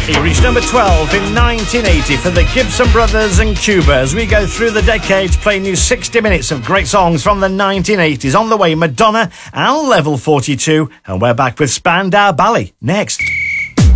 He reached number 12 in 1980 for the Gibson Brothers and Cuba. As we go through the decades, playing you 60 minutes of great songs from the 1980s. On the way, Madonna and Level 42. And we're back with Spandau Ballet next.